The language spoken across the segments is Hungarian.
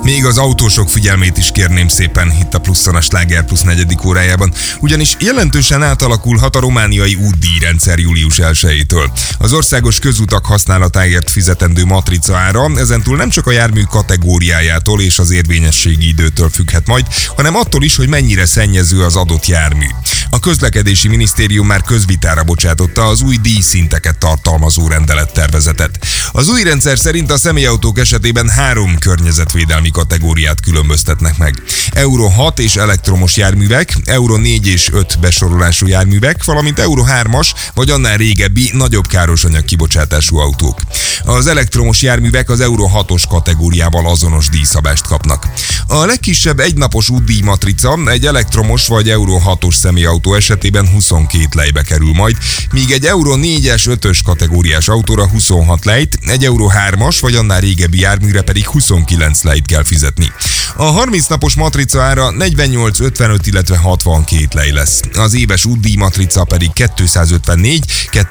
Még az autósok figyelmét is kérném szépen itt a Pluszon a Sláger Plusz 4. órájában, ugyanis jelentősen átalakulhat a romániai útdíjrendszer július 1-től. Az országos közutak használatáért fizetendő matrica ára ezentúl nem csak a jármű kategóriájától és az érvényességi időtől függhet majd, hanem attól is, hogy mennyire szennyező az adott jármű. A közlekedési minisztérium már közvitára bocsátotta az új díjszinteket tartalmazó rendelettervezetet. Az új rendszer szerint a személyautók esetében 3 környezetvédelmi kategóriát különböztetnek meg. Euro 6 és elektromos járművek, Euro 4 és 5 besorolású járművek, valamint Euro 3-as vagy annál régebbi, nagyobb károsanyag kibocsátású autók. Az elektromos járművek az Euro 6-os kategóriával azonos díjszabást kapnak. A legkisebb egynapos útdíjmatrica egy elektromos vagy Euro 6-os személyautó esetében 22 lejbe kerül majd, míg egy Euro 4-es, 5-ös kategóriás autóra 26 lejt, egy Euro 3-as vagy annál régebbi járműre pedig 29 lejt kell fizetni. A 30 napos matrica ára 48, 55, illetve 62 lej lesz. Az éves útdíjmatrica pedig 254,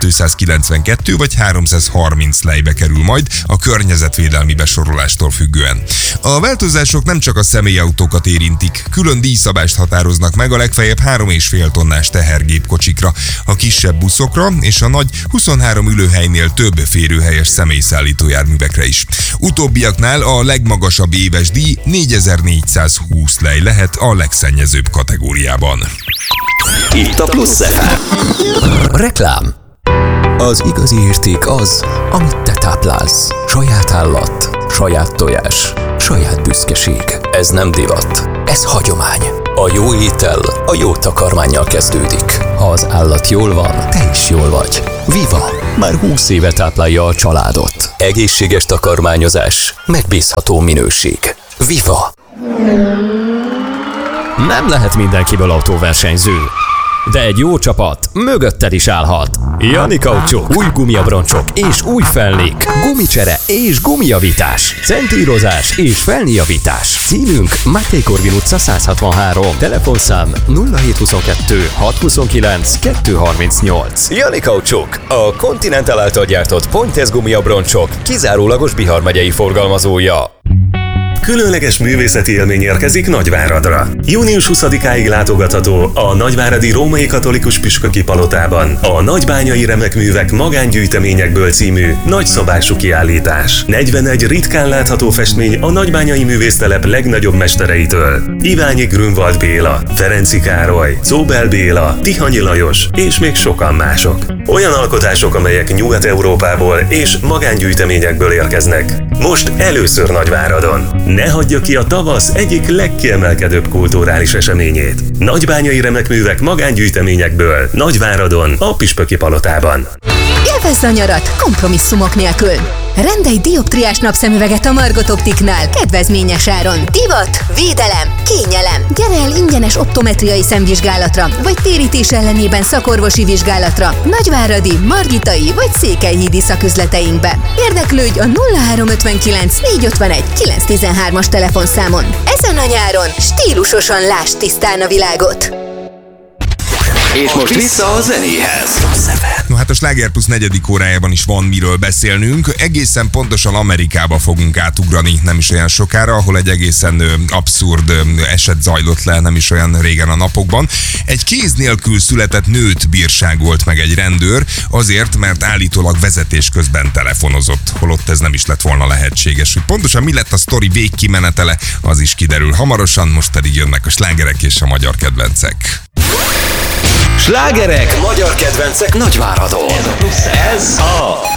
292 vagy 330 lejbe kerül majd a környezetvédelmi besorolástól függően. A változások nem csak a személyautókat érintik, külön díjszabást határoznak meg a legfeljebb 3,5 tonnás tehergépkocsikra, a kisebb buszokra és a nagy 23 ülőhelynél több férőhelyes személyszállító járművekre is. Utóbbiaknál a legmagasabb éves díj 4420 lej lehet a legszennyezőbb kategóriában. Itt a Plusz FM. Reklám. Az igazi érték az, amit te táplálsz. Saját állat, saját tojás, saját büszkeség. Ez nem divat, ez hagyomány. A jó étel a jó takarmánnyal kezdődik. Ha az állat jól van, te is jól vagy. Viva! Már 20 éve táplálja a családot. Egészséges takarmányozás, megbízható minőség. Viva! Nem lehet mindenkiből autóversenyző, de egy jó csapat mögötted is állhat. Jani Kaucsuk, új gumiabroncsok és új felnék, gumicsere és gumijavítás, centírozás és felnéjavítás. Címünk Máté Korvin utca 163, telefonszám 0722 629 238. Jani Kaucsuk, a Continental által gyártott Pointez gumiabroncsok kizárólagos Bihar megyei forgalmazója. Különleges művészeti élmény érkezik Nagyváradra. Június 20-áig látogatható a Nagyváradi Római Katolikus Püspöki Palotában a Nagybányai Remekművek magángyűjteményekből című nagyszabású kiállítás. 41 ritkán látható festmény a nagybányai művésztelep legnagyobb mestereitől. Iványi Grünwald Béla, Ferenczy Károly, Czóbel Béla, Tihanyi Lajos és még sokan mások. Olyan alkotások, amelyek Nyugat-Európából és magángyűjteményekből érkeznek. Most először Nagyváradon. Ne hagyja ki a tavasz egyik legkiemelkedőbb kulturális eseményét. Nagybányai Remekművek magángyűjteményekből Nagyváradon, a Püspöki Palotában. Élvezd a nyarat kompromisszumok nélkül! Rendelj dioptriás napszemüveget a Margot Optiknál kedvezményes áron. Divat, védelem, kényelem. Gyere el ingyenes optometriai szemvizsgálatra, vagy térítés ellenében szakorvosi vizsgálatra Nagyváradi, Margitai vagy Székelyhídi szaküzleteinkbe. Érdeklődj a 0359 451 913-as telefonszámon. Ezen a nyáron stílusosan lásd tisztán a világot. És most vissza a zenéhez. No hát a Sláger Plusz 4. órájában is van miről beszélnünk. Egészen pontosan Amerikába fogunk átugrani nem is olyan sokára, ahol egy egészen abszurd eset zajlott le nem is olyan régen a napokban. Egy kéz nélkül született nőt bírságolt meg egy rendőr azért, mert állítólag vezetés közben telefonozott, holott ez nem is lett volna lehetséges. Hogy pontosan mi lett a sztori végkimenetele, az is kiderül hamarosan, most pedig jönnek a slágerek és a magyar kedvencek. Slágerek, magyar kedvencek Nagyváradon. Ez a